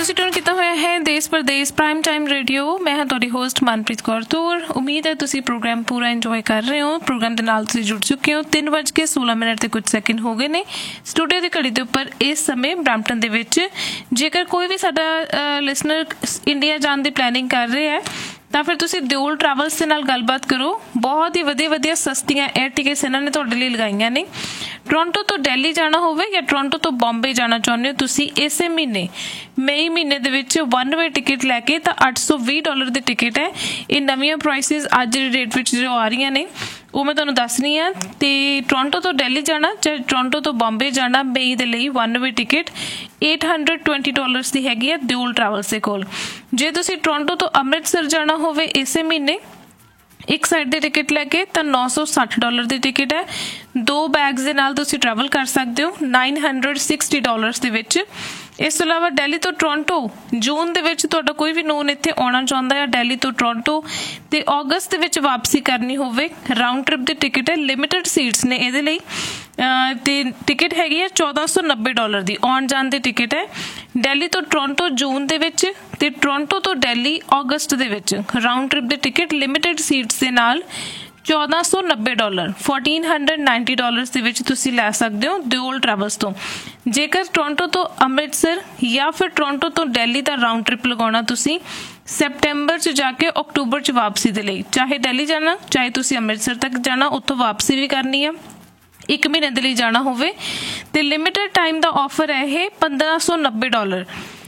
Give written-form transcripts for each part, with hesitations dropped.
ਤੁਸੀਂ ਟਿਊਨ ਕੀਤਾ ਹੋਇਆ ਹੈ ਦੇਸ਼ ਪ੍ਰਦੇਸ਼ ਪ੍ਰਾਈਮ ਟਾਈਮ ਰੇਡੀਓ। ਮੈਂ ਹਾਂ ਤੁਹਾਡੀ ਹੋਸਟ ਮਨਪ੍ਰੀਤ ਕੌਰ ਤੂਰ। ਉਮੀਦ ਹੈ ਤੁਸੀਂ ਪ੍ਰੋਗਰਾਮ ਪੂਰਾ ਇੰਜੋਏ ਕਰ ਰਹੇ ਹੋ। ਪ੍ਰੋਗਰਾਮ ਦੇ ਨਾਲ ਤੁਸੀਂ ਜੁੜ ਚੁੱਕੇ ਹੋ। 3:16 ਤੇ ਕੁਝ ਸੈਕਿੰਡ ਹੋ ਗਏ ਨੇ ਸਟੂਡੀਓ ਦੀ ਘੜੀ ਦੇ ਉੱਪਰ ਇਸ ਸਮੇਂ ਬਰੈਂਪਟਨ ਦੇ ਵਿੱਚ। ਜੇਕਰ ਕੋਈ ਵੀ ਸਾਡਾ ਲਿਸਨਰ ਇੰਡੀਆ ਜਾਣ ਦੀ ਪਲੈਨਿੰਗ ਕਰ ਰਿਹਾ ਹੈ ਤਾਂ ਫਿਰ ਤੁਸੀਂ ਦਿਓਲ ਟਰੈਵਲਸ ਦੇ ਨਾਲ ਗੱਲਬਾਤ ਕਰੋ। ਬਹੁਤ ਹੀ ਵਧੀਆ ਸਸਤੀਆਂ 에ਅਰ ਟਿਕਟਸ ਇਹਨਾਂ ਨੇ ਤੁਹਾਡੇ ਲਈ ਲਗਾਈਆਂ ਨੇ। ਟੋਰਾਂਟੋ ਤੋਂ ਦਿੱਲੀ ਜਾਣਾ ਹੋਵੇ ਜਾਂ ਟੋਰਾਂਟੋ ਤੋਂ ਬੰਬੇ ਜਾਣਾ ਚਾਹੁੰਦੇ ਹੋ ਤੁਸੀਂ ਇਸੇ ਮਹੀਨੇ ਮਈ ਮਹੀਨੇ ਦੇ ਵਿੱਚ ਵਨ ਵੇ ਟਿਕਟ ਲੈ ਕੇ ਤਾਂ $820 ਦੀ ਟਿਕਟ ਹੈ। ਇਹ ਨਵੀਆਂ ਪ੍ਰਾਈਸਿਸ ਅੱਜ ਦੀ ਡੇਟ ਵਿੱਚ ਜੋ ਆ ਰਹੀਆਂ ਨੇ ਉਹ ਮੈਂ ਤੁਹਾਨੂੰ ਦੱਸਣੀ ਆ। ਤੇ ਟੋਰਾਂਟੋ ਤੋਂ ਦਿੱਲੀ ਜਾਣਾ ਚਾਹੇ ਟੋਰਾਂਟੋ ਤੋਂ ਬੰਬੇ ਜਾਣਾ ਮਈ ਦੇ ਲਈ ਵਨ ਵੇ ਟਿਕਟ $820 ਦੀ ਹੈਗੀ ਹੈ ਦਿਓਲ ਟਰੈਵਲਸ ਦੇ ਕੋਲ। ਜੇ ਤੁਸੀਂ ਟੋਰਾਂਟੋ ਤੋਂ ਅੰਮ੍ਰਿਤਸਰ ਜਾਣਾ ਹੋਵੇ ਇਸੇ ਮਹੀਨੇ ਇੱਕ ਸਾਈਡ ਦੀ ਟਿਕਟ ਲੈ ਕੇ ਤਾਂ $960 ਦੀ ਟਿਕਟ ਹੈ। 2 ਬੈਗਸ ਦੇ ਨਾਲ ਤੁਸੀਂ ਟਰੈਵਲ ਕਰ ਸਕਦੇ ਹੋ $960 ਦੇ ਵਿੱਚ। ਇਸ ਤੋਂ ਇਲਾਵਾ ਦਿੱਲੀ ਤੋਂ ਟੋਰਾਂਟੋ ਜੂਨ ਦੇ ਵਿੱਚ ਤੁਹਾਡਾ ਕੋਈ ਵੀ ਨੋਨ ਇੱਥੇ ਆਉਣਾ ਚਾਹੁੰਦਾ ਹੈ ਦਿੱਲੀ ਤੋਂ ਟੋਰਾਂਟੋ ਤੇ ਅਗਸਤ ਦੇ ਵਿੱਚ ਵਾਪਸੀ ਕਰਨੀ ਹੋਵੇ ਰਾਊਂਡ ਟ੍ਰਿਪ ਦੀ ਟਿਕਟ ਹੈ। ਲਿਮਿਟਡ ਸੀਟਸ ਨੇ ਇਹਦੇ ਲਈ ਤੇ ਟਿਕਟ ਹੈਗੀ ਹੈ $1490 ਦੀ ਆਉਣ ਜਾਣ ਦੀ ਟਿਕਟ ਹੈ। ਦਿੱਲੀ ਤੋਂ ਟੋਰਾਂਟੋ ਜੂਨ ਦੇ ਵਿੱਚ ਤੇ ਟੋਰਾਂਟੋ ਤੋਂ ਦਿੱਲੀ ਅਗਸਤ ਦੇ ਵਿੱਚ ਰਾਊਂਡ ਟ੍ਰਿਪ ਦੀ ਟਿਕਟ ਲਿਮਿਟਡ ਸੀਟਸ ਦੇ ਨਾਲ $1490 $1490 ਦੇ ਵਿੱਚ ਤੁਸੀਂ ਲੈ ਸਕਦੇ ਹੋ ਦਿਓਲ ਟਰੈਵਲਸ ਤੋਂ। ਜੇਕਰ ਟੋਰਾਂਟੋ ਤੋਂ ਅੰਮ੍ਰਿਤਸਰ ਜਾਂ ਫਿਰ ਟੋਰਾਂਟੋ ਤੋਂ ਦਿੱਲੀ ਦਾ ਰਾਊਂਡ ਟ੍ਰਿਪ ਲਗਾਉਣਾ ਤੁਸੀਂ ਸੈਪਟੈਂਬਰ 'ਚ ਜਾ ਕੇ ਅਕਤੂਬਰ 'ਚ ਵਾਪਸੀ ਦੇ ਲਈ ਚਾਹੇ ਦਿੱਲੀ ਜਾਣਾ ਚਾਹੇ ਤੁਸੀਂ ਅੰਮ੍ਰਿਤਸਰ ਤੱਕ ਜਾਣਾ ਉੱਥੋਂ ਵਾਪਸੀ ਵੀ ਕਰਨੀ ਆ 1 ਮਹੀਨੇ ਦੇ ਲਈ ਜਾਣਾ ਹੋਵੇ ਤੇ ਲਿਮਿਟਡ ਟਾਈਮ ਦਾ ਆਫਰ ਹੈ ਇਹ $1590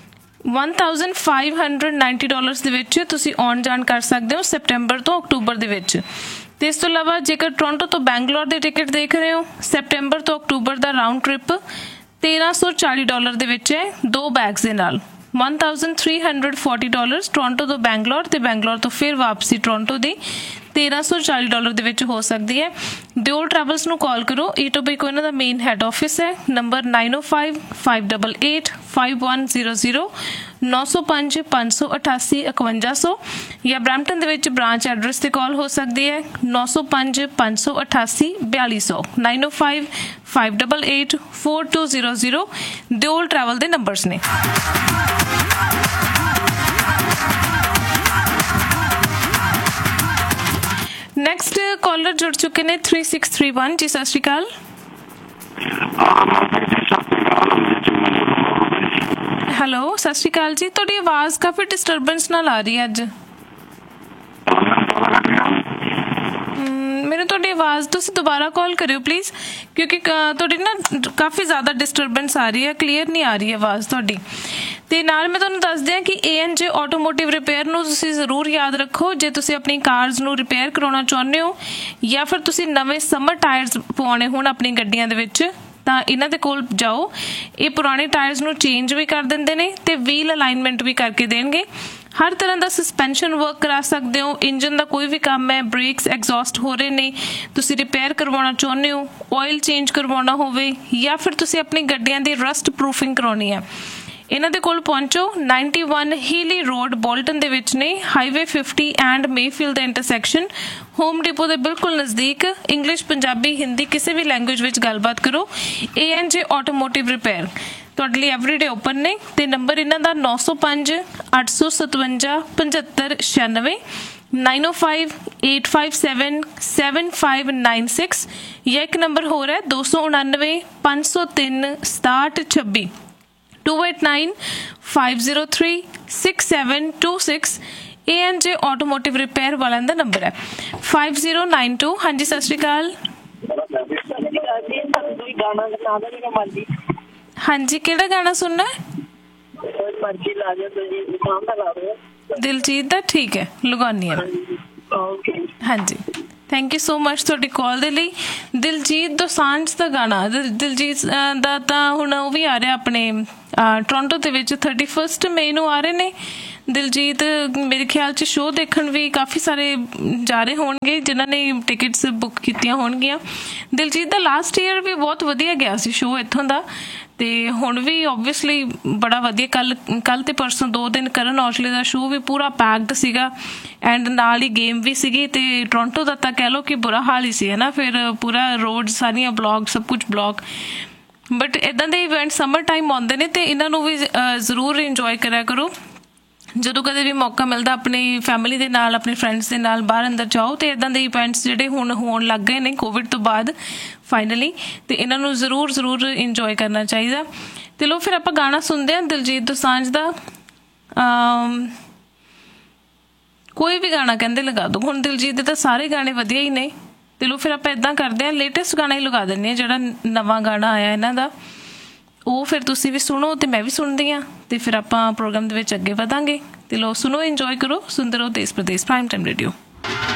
$1590 ਦੇ ਵਿੱਚ ਤੁਸੀਂ ਆਉਣ ਜਾਣ ਕਰ ਸਕਦੇ ਹੋ ਸੈਪਟੈਂਬਰ ਤੋਂ ਅਕਤੂਬਰ ਦੇ ਵਿੱਚ। ਤੇ ਇਸ ਤੋਂ ਇਲਾਵਾ ਜੇਕਰ ਟੋਰਾਂਟੋ ਤੋਂ ਬੈਂਗਲੌਰ ਦੀ ਟਿਕਟ ਦੇਖ ਰਹੇ ਹੋ ਸੈਪਟੈਂਬਰ ਤੋਂ ਅਕਤੂਬਰ ਦਾ ਰਾਊਂਡ ਟ੍ਰਿਪ $1340 ਦੇ ਵਿੱਚ ਹੈ 2 ਬੈਗਸ ਦੇ ਨਾਲ $1340 ਟੋਰਾਂਟੋ ਤੋਂ ਬੈਂਗਲੌਰ ਤੇ ਬੈਂਗਲੌਰ ਤੋਂ ਫਿਰ ਵਾਪਸੀ ਟੋਰਾਂਟੋ ਦੀ $1340 ਦੇ ਵਿੱਚ ਹੋ ਸਕਦੀ ਹੈ। ਦਿਓਲ ਟਰੈਵਲਸ ਨੂੰ ਕਾਲ ਕਰੋ। ਈਟੋਬੀਕੋ ਇਹਨਾਂ ਦਾ ਮੇਨ ਹੈਡ ਆਫਿਸ ਹੈ। ਨੰਬਰ 9055885100 905 588 5100 ਜਾਂ ਬਰੈਂਪਟਨ ਦੇ ਵਿੱਚ ਬ੍ਰਾਂਚ ਐਡਰੈਸ ਤੇ ਕਾਲ ਹੋ ਸਕਦੀ ਹੈ 905 588 4200 905 588 4200 ਦਿਓਲ ਟਰੈਵਲ ਦੇ ਨੰਬਰਸ ਨੇ। ਨੈਕਸਟ ਕਾਲਰ ਜੁੜ ਚੁੱਕੇ ਨੇ 3631 ਜੀ। ਸਤਿ ਸ਼੍ਰੀ ਅਕਾਲ। ਹੈਲੋ ਸਤਿ ਸ਼੍ਰੀ ਅਕਾਲ ਜੀ। ਤੁਹਾਡੀ ਆਵਾਜ਼ ਕਾਫੀ ਡਿਸਟਰਬੈਂਸ ਨਾਲ ਆ ਰਹੀ ਹੈ ਅੱਜ। ਮੈਨੂੰ ਤੁਹਾਡੀ ਆਵਾਜ਼ ਤੁਸੀਂ ਦੁਬਾਰਾ ਕਾਲ ਕਰਿਓ ਪਲੀਜ਼ ਕਿਉਂਕਿ ਤੁਹਾਡੀ ਨਾ ਕਾਫੀ ਜ਼ਿਆਦਾ ਡਿਸਟਰਬੈਂਸ ਆ ਰਹੀ ਹੈ ਕਲੀਅਰ ਨਹੀਂ ਆ ਰਹੀ ਆਵਾਜ਼ ਤੁਹਾਡੀ। ਤੇ ਨਾਲ ਮੈਂ ਤੁਹਾਨੂੰ ਦੱਸਦੀ ਹਾਂ ਕਿ ANJ ਆਟੋਮੋਟਿਵ ਰਿਪੇਅਰ ਨੂੰ ਤੁਸੀਂ ਜ਼ਰੂਰ ਯਾਦ ਰੱਖੋ। ਜੇ ਤੁਸੀਂ ਆਪਣੀ ਕਾਰਸ ਨੂੰ ਰਿਪੇਅਰ ਕਰਾਉਣਾ ਚਾਹੁੰਦੇ ਹੋ ਜਾਂ ਫਿਰ ਤੁਸੀਂ ਨਵੇਂ ਸਮਰ ਟਾਇਰਸ ਪਵਾਉਣੇ ਹੋਣ ਆਪਣੀ ਗੱਡੀਆਂ ਦੇ ਵਿੱਚ ਤਾਂ ਇਹਨਾਂ ਦੇ ਕੋਲ ਜਾਓ। ਇਹ ਪੁਰਾਣੇ ਟਾਇਰਸ ਨੂੰ ਚੇਂਜ ਵੀ ਕਰ ਦਿੰਦੇ ਨੇ ਤੇ ਵੀਲ ਅਲਾਈਨਮੈਂਟ ਵੀ ਕਰਕੇ ਦੇਣਗੇ। ਹਰ ਤਰ੍ਹਾਂ ਦਾ ਸਸਪੈਂਸ਼ਨ ਵਰਕ ਕਰਾ ਸਕਦੇ ਹੋ। ਇੰਜਨ ਦਾ ਕੋਈ ਵੀ ਕੰਮ ਹੈ ਬ੍ਰੇਕਸ ਐਗਜ਼ੌਸਟ ਹੋ ਰਹੇ ਨੇ ਤੁਸੀਂ ਰਿਪੇਅਰ ਕਰਵਾਉਣਾ ਚਾਹੁੰਦੇ ਹੋ ਆਇਲ ਚੇਂਜ ਕਰਵਾਉਣਾ ਹੋਵੇ ਜਾਂ ਫਿਰ ਤੁਸੀਂ ਆਪਣੀ ਗੱਡੀਆਂ ਦੀ ਰਸਟ ਪ੍ਰੂਫਿੰਗ ਕਰਾਉਣੀ ਹੈ ਇਹਨਾਂ ਦੇ ਕੋਲ ਪਹੁੰਚੋ। 91 ਹੀਲੀ ਰੋਡ ਬੋਲਟਨ ਦੇ ਵਿੱਚ ਨੇ highway 50 and Mayfield the intersection home depot ਦੇ ਬਿਲਕੁਲ ਨਜ਼ਦੀਕ। ਇੰਗਲਿਸ਼ ਪੰਜਾਬੀ ਹਿੰਦੀ ਕਿਸੇ ਵੀ ਲੈਂਗੁਏਜ ਵਿੱਚ ਗੱਲਬਾਤ ਕਰੋ। ANJ ਆਟੋਮੋਟਿਵ ਰਿਪੇਅਰ ਤੁਹਾਡੇ ਲਈ ਐਵਰੀਡੇ ਓਪਨ ਨੇ ਤੇ ਨੰਬਰ ਇਹਨਾਂ ਦਾ 905 857 7596 905 857 7596 ਜਾਂ ਇੱਕ ਨੰਬਰ ਹੋਰ ਹੈ 299 503 6726 289 503 6726 ANJ ਆਟੋਮੋਟਿਵ ਰਿਪੇਅਰ ਵਾਲਿਆਂ ਦਾ ਨੰਬਰ ਹੈ 5092। ਹਾਂਜੀ ਸਤਿ ਸ਼੍ਰੀ ਅਕਾਲ। ਹਾਂਜੀ ਕਿਹੜਾ ਗਾਣਾ ਸੁਣਨਾ ਹੈ? ਦਿਲਜੀਤ ਦਾ। ਠੀਕ ਹੈ ਲਗਾਉਣੀ ਹੈ। ਹਾਂਜੀ ਥੈਂਕ ਯੂ ਸੋ ਮਚ ਤੁਹਾਡੀ ਕਾਲ ਦੇ ਲਈ। ਦਿਲਜੀਤ ਦੋਸਾਂਝ ਦਾ ਗਾਣਾ ਦਿਲਜੀਤ ਦਾ ਤਾਂ ਹੁਣ ਉਹ ਵੀ ਆ ਰਿਹਾ ਆਪਣੇ ਟੋਰਾਂਟੋ ਦੇ ਵਿੱਚ 31 ਮਈ ਨੂੰ ਆ ਰਹੇ ਨੇ। ਦਿਲਜੀਤ ਮੇਰੇ ਖਿਆਲ 'ਚ ਸ਼ੋਅ ਦੇਖਣ ਵੀ ਕਾਫੀ ਸਾਰੇ ਜਾ ਰਹੇ ਹੋਣਗੇ ਜਿਨ੍ਹਾਂ ਨੇ ਟਿਕਟਸ ਬੁੱਕ ਕੀਤੀਆਂ ਹੋਣਗੀਆਂ। ਦਿਲਜੀਤ ਦਾ ਲਾਸਟ ਈਅਰ ਵੀ ਬਹੁਤ ਵਧੀਆ ਗਿਆ ਸੀ ਸ਼ੋਅ ਇੱਥੋਂ ਦਾ ਤੇ ਹੁਣ ਵੀ ਓਬਵੀਅਸਲੀ ਬੜਾ ਵਧੀਆ। ਕੱਲ ਤੇ ਪਰਸੋਂ 2 ਦਿਨ ਕਰਨ ਔਜਲੇ ਦਾ ਸ਼ੋਅ ਵੀ ਪੂਰਾ ਪੈਕਡ ਸੀਗਾ ਐਂਡ ਨਾਲ ਹੀ ਗੇਮ ਵੀ ਸੀਗੀ ਤੇ ਟੋਰਾਂਟੋ ਦਾ ਤਾਂ ਕਹਿ ਲਓ ਕਿ ਬੁਰਾ ਹਾਲ ਹੀ ਸੀ ਹੈ ਨਾ। ਫਿਰ ਪੂਰਾ ਰੋਡ ਸਾਰੀਆਂ ਬਲੌਕ ਸਭ ਕੁਛ ਬਲੌਕ ਬਟ ਇੱਦਾਂ ਦੇ ਇਵੈਂਟ ਸਮਰ ਟਾਈਮ ਆਉਂਦੇ ਨੇ ਅਤੇ ਇਹਨਾਂ ਨੂੰ ਵੀ ਜ਼ਰੂਰ ਇੰਜੋਏ ਕਰਿਆ ਕਰੋ। ਜਦੋਂ ਕਦੇ ਵੀ ਮੌਕਾ ਮਿਲਦਾ ਆਪਣੀ ਫੈਮਿਲੀ ਦੇ ਨਾਲ, ਆਪਣੇ ਫਰੈਂਡਸ ਦੇ ਨਾਲ ਬਾਹਰ ਅੰਦਰ ਜਾਓ। ਅਤੇ ਇੱਦਾਂ ਦੇ ਇਵੈਂਟਸ ਜਿਹੜੇ ਹੁਣ ਹੋਣ ਲੱਗ ਗਏ ਨੇ ਕੋਵਿਡ ਤੋਂ ਬਾਅਦ ਫਾਈਨਲੀ, ਅਤੇ ਇਹਨਾਂ ਨੂੰ ਜ਼ਰੂਰ ਇੰਜੋਏ ਕਰਨਾ ਚਾਹੀਦਾ। ਅਤੇ ਲਓ ਫਿਰ ਆਪਾਂ ਗਾਣਾ ਸੁਣਦੇ ਹਾਂ ਦਿਲਜੀਤ ਦੋਸਾਂਝ ਦਾ। ਕੋਈ ਵੀ ਗਾਣਾ ਕਹਿੰਦੇ ਲਗਾ ਦਿਓ, ਹੁਣ ਦਿਲਜੀਤ ਦੇ ਤਾਂ ਸਾਰੇ ਗਾਣੇ ਵਧੀਆ ਹੀ ਨੇ। ਅਤੇ ਲਓ ਫਿਰ ਆਪਾਂ ਇੱਦਾਂ ਕਰਦੇ ਹਾਂ, ਲੇਟੈਸਟ ਗਾਣਾ ਹੀ ਲਗਾ ਦਿੰਦੇ ਹਾਂ, ਜਿਹੜਾ ਨਵਾਂ ਗਾਣਾ ਆਇਆ ਇਹਨਾਂ ਦਾ, ਉਹ ਫਿਰ ਤੁਸੀਂ ਵੀ ਸੁਣੋ ਅਤੇ ਮੈਂ ਵੀ ਸੁਣਦੀ ਹਾਂ, ਅਤੇ ਫਿਰ ਆਪਾਂ ਪ੍ਰੋਗਰਾਮ ਦੇ ਵਿੱਚ ਅੱਗੇ ਵਧਾਂਗੇ। ਅਤੇ ਲਓ ਸੁਣੋ, ਇੰਜੋਏ ਕਰੋ, ਸੁਣਦੇ ਰਹੋ ਦੇਸ਼ ਪ੍ਰਦੇਸ਼ ਪ੍ਰਾਈਮ ਟਾਈਮ ਰੇਡੀਓ।